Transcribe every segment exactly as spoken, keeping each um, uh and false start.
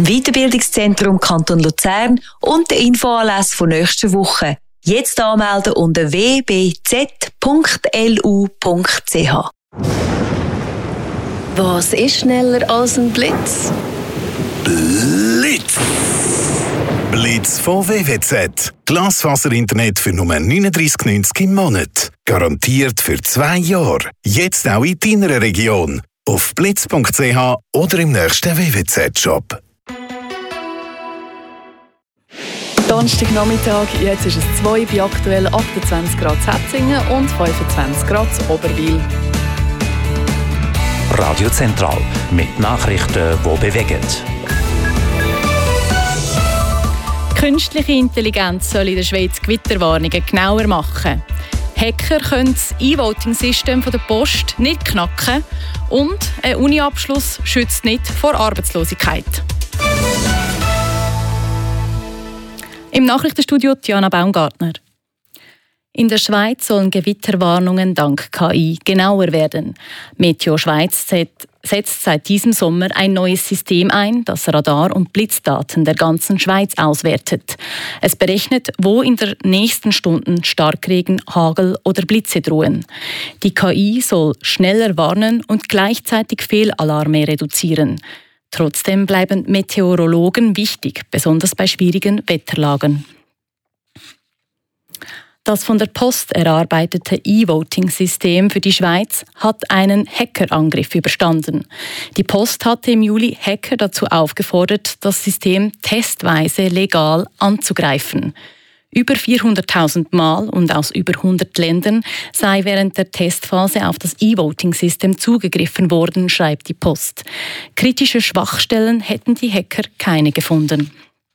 Weiterbildungszentrum Kanton Luzern und der Infoanlass von nächster Woche. Jetzt anmelden unter w b z punkt l u punkt c h. Was ist schneller als ein Blitz? Blitz! Blitz von W W Z. Glasfaser-Internet für nur neununddreissig neunzig im Monat. Garantiert für zwei Jahre. Jetzt auch in deiner Region. Auf blitz punkt c h oder im nächsten W W Z-Shop. Donnerstagnachmittag, jetzt ist es zwei, bei aktuell achtundzwanzig Grad Zetzingen und fünfundzwanzig Grad Oberwil. Radio Zentral mit Nachrichten, die bewegen. Künstliche Intelligenz soll in der Schweiz Gewitterwarnungen genauer machen. Hacker können das E-Voting-System der Post nicht knacken und ein Uni-Abschluss schützt nicht vor Arbeitslosigkeit. Im Nachrichtenstudio Diana Baumgartner. In der Schweiz sollen Gewitterwarnungen dank K I genauer werden. Meteo Schweiz setzt seit diesem Sommer ein neues System ein, das Radar- und Blitzdaten der ganzen Schweiz auswertet. Es berechnet, wo in den nächsten Stunden Starkregen, Hagel oder Blitze drohen. Die K I soll schneller warnen und gleichzeitig Fehlalarme reduzieren. Trotzdem bleiben Meteorologen wichtig, besonders bei schwierigen Wetterlagen. Das von der Post erarbeitete E-Voting-System für die Schweiz hat einen Hackerangriff überstanden. Die Post hatte im Juli Hacker dazu aufgefordert, das System testweise legal anzugreifen. Über vierhunderttausend Mal und aus über hundert Ländern sei während der Testphase auf das E-Voting-System zugegriffen worden, schreibt die Post. Kritische Schwachstellen hätten die Hacker keine gefunden.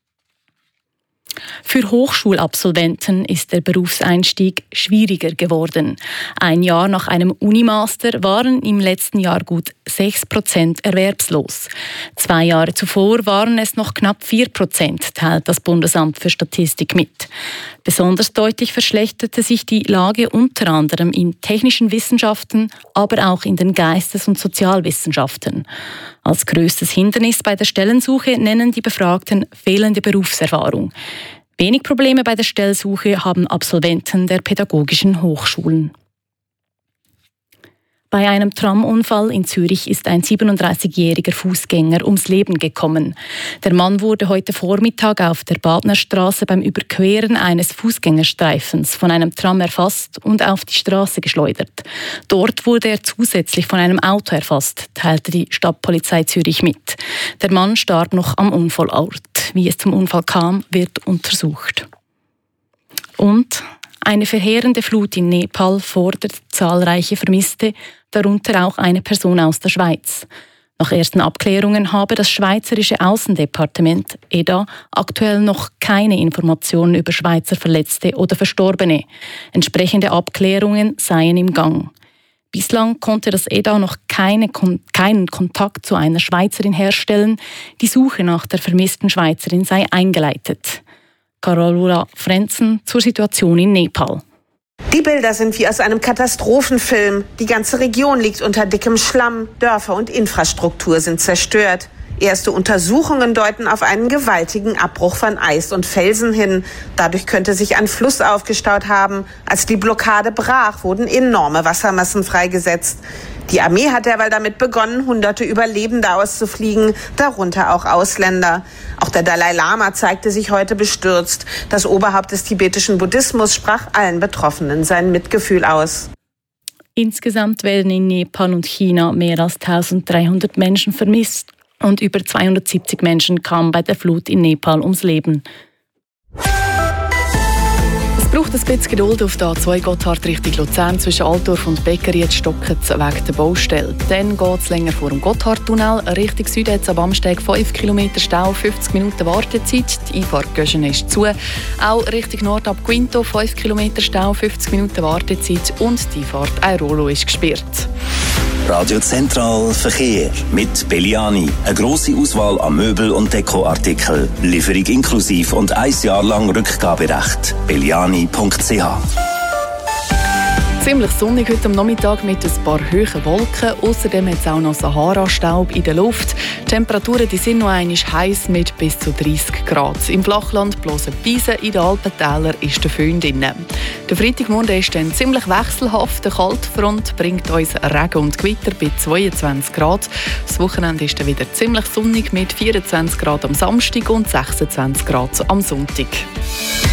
Für Hochschulabsolventen ist der Berufseinstieg schwieriger geworden. Ein Jahr nach einem Unimaster waren im letzten Jahr gut sechs Prozent erwerbslos. Zwei Jahre zuvor waren es noch knapp vier Prozent, teilt das Bundesamt für Statistik mit. Besonders deutlich verschlechterte sich die Lage unter anderem in technischen Wissenschaften, aber auch in den Geistes- und Sozialwissenschaften. Als grösstes Hindernis bei der Stellensuche nennen die Befragten fehlende Berufserfahrung. Wenig Probleme bei der Stellensuche haben Absolventen der pädagogischen Hochschulen. Bei einem Tramunfall in Zürich ist ein siebenunddreißigjähriger Fußgänger ums Leben gekommen. Der Mann wurde heute Vormittag auf der Badnerstraße beim Überqueren eines Fußgängerstreifens von einem Tram erfasst und auf die Straße geschleudert. Dort wurde er zusätzlich von einem Auto erfasst, teilte die Stadtpolizei Zürich mit. Der Mann starb noch am Unfallort. Wie es zum Unfall kam, wird untersucht. Und eine verheerende Flut in Nepal fordert zahlreiche Vermisste, darunter auch eine Person aus der Schweiz. Nach ersten Abklärungen habe das Schweizerische Aussendepartement E D A aktuell noch keine Informationen über Schweizer Verletzte oder Verstorbene. Entsprechende Abklärungen seien im Gang. Bislang konnte das E D A noch keine, keinen Kontakt zu einer Schweizerin herstellen. Die Suche nach der vermissten Schweizerin sei eingeleitet. Carola Frenzen zur Situation in Nepal. Die Bilder sind wie aus einem Katastrophenfilm. Die ganze Region liegt unter dickem Schlamm. Dörfer und Infrastruktur sind zerstört. Erste Untersuchungen deuten auf einen gewaltigen Abbruch von Eis und Felsen hin. Dadurch könnte sich ein Fluss aufgestaut haben. Als die Blockade brach, wurden enorme Wassermassen freigesetzt. Die Armee hat derweil damit begonnen, hunderte Überlebende auszufliegen, darunter auch Ausländer. Auch der Dalai Lama zeigte sich heute bestürzt. Das Oberhaupt des tibetischen Buddhismus sprach allen Betroffenen sein Mitgefühl aus. Insgesamt werden in Nepal und China mehr als eintausenddreihundert Menschen vermisst und über zweihundertsiebzig Menschen kamen bei der Flut in Nepal ums Leben. Es braucht ein bisschen Geduld auf der A zwei Gotthard Richtung Luzern zwischen Altdorf und Beckeri. Jetzt stockt es wegen der Baustelle. Dann geht es länger vor dem Gotthardtunnel. Richtung Süden hat es am Amsteg fünf Kilometer Stau, fünfzig Minuten Wartezeit. Die Einfahrt Göschen ist zu. Auch Richtung Nord ab Quinto fünf Kilometer Stau, fünfzig Minuten Wartezeit. Und die Einfahrt Airolo ist gesperrt. Radio Zentral Verkehr mit Belliani. Eine grosse Auswahl an Möbel- und Dekoartikeln. Lieferung inklusiv und ein Jahr lang Rückgaberecht. belliani punkt c h. Ziemlich sonnig heute am Nachmittag mit ein paar hohen Wolken. Außerdem hat es auch noch Sahara-Staub in der Luft. Die Temperaturen die sind noch einmal heiß mit bis zu dreißig Grad. Im Flachland bloßen Beisen, in den Alpentälern ist der Föhn drin. Der Freitagmorgen ist dann ziemlich wechselhaft. Eine Kaltfront bringt uns Regen und Gewitter bei zweiundzwanzig Grad. Das Wochenende ist dann wieder ziemlich sonnig mit vierundzwanzig Grad am Samstag und sechsundzwanzig Grad am Sonntag.